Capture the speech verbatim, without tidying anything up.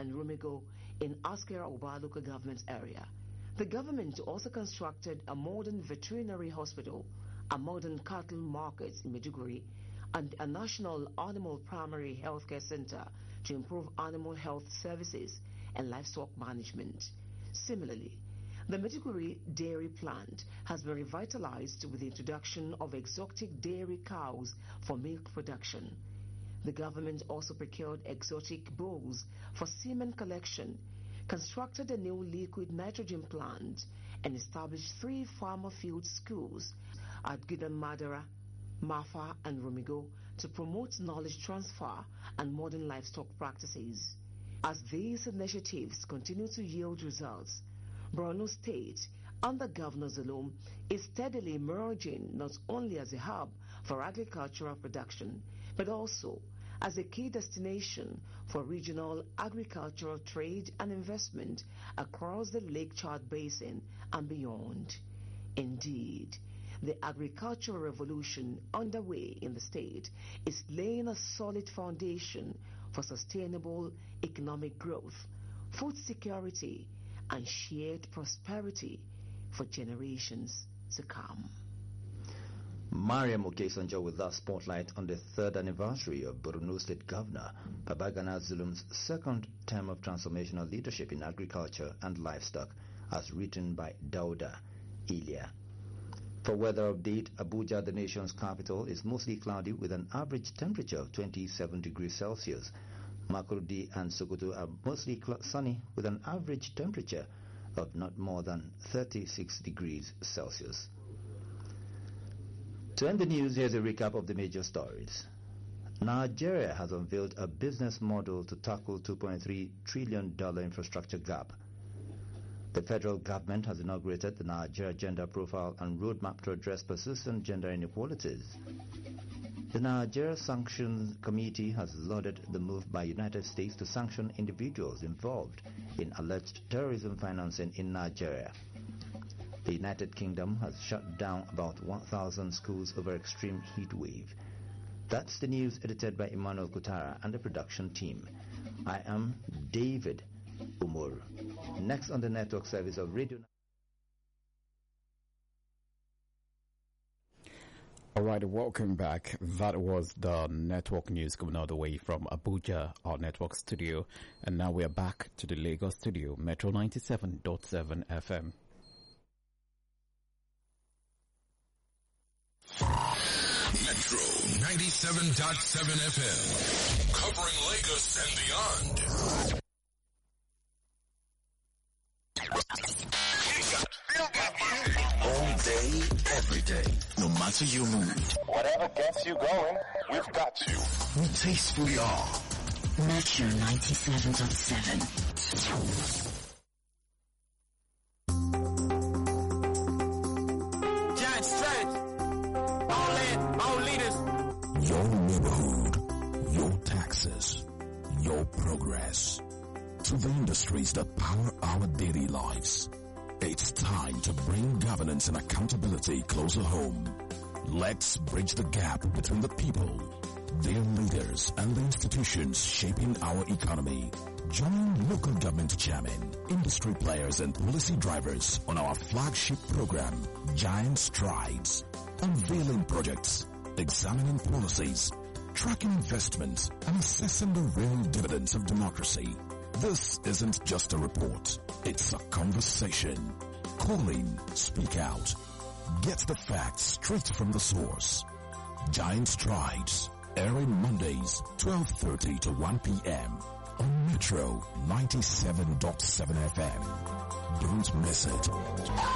and Rumigo in Askira Oba local government area. The government also constructed a modern veterinary hospital, a modern cattle market in Maiduguri, and a national animal primary healthcare center to improve animal health services and livestock management. Similarly, the Maiduguri dairy plant has been revitalized with the introduction of exotic dairy cows for milk production. The government also procured exotic bulls for semen collection, constructed a new liquid nitrogen plant, and established three farmer field schools at Gidan Madara, Mafa, and Rumigo to promote knowledge transfer and modern livestock practices. As these initiatives continue to yield results, Borno State, under Governor Zulum, is steadily emerging not only as a hub for agricultural production, but also as a key destination for regional agricultural trade and investment across the Lake Chad Basin and beyond. Indeed, the agricultural revolution underway in the state is laying a solid foundation for sustainable economic growth, food security, and shared prosperity for generations to come. Mariam Okesanjo with our spotlight on the third anniversary of Borno State Governor Babagana Zulum's second term of transformational leadership in agriculture and livestock, as written by Dauda Ilya. For weather update, Abuja, the nation's capital, is mostly cloudy with an average temperature of twenty-seven degrees Celsius. Makurdi and Sokoto are mostly sunny with an average temperature of not more than thirty-six degrees Celsius. To end the news, here's a recap of the major stories. Nigeria has unveiled a business model to tackle two point three trillion dollars infrastructure gap. The federal government has inaugurated the Nigeria Gender Profile and Roadmap to address persistent gender inequalities. The Nigeria Sanctions Committee has lauded the move by United States to sanction individuals involved in alleged terrorism financing in Nigeria. The United Kingdom has shut down about one thousand schools over extreme heat wave. That's the news edited by Emmanuel Kutara and the production team. I am David Umur. Next on the network service of Radio. All right, welcome back. That was the network news coming all the way from Abuja, our network studio. And now we are back to the Lagos studio, Metro ninety-seven point seven F M. Metro ninety-seven point seven F M, covering Lagos and beyond. All day, every day, no matter your mood. Whatever gets you going, we've got you. We tastefully are. Metro ninety-seven point seven. Giant strength. All in, all leaders. Your neighborhood, your taxes, your progress. To the industries that power our daily lives. It's time to bring governance and accountability closer home. Let's bridge the gap between the people, their leaders, and the institutions shaping our economy. Join local government chairmen, industry players, and policy drivers on our flagship program, Giant Strides. Unveiling projects, examining policies, tracking investments, and assessing the real dividends of democracy. This isn't just a report, it's a conversation. Call in, speak out, get the facts straight from the source. Giant Strides, airing Mondays, twelve thirty to one p.m. on Metro ninety-seven point seven F M. Don't miss it.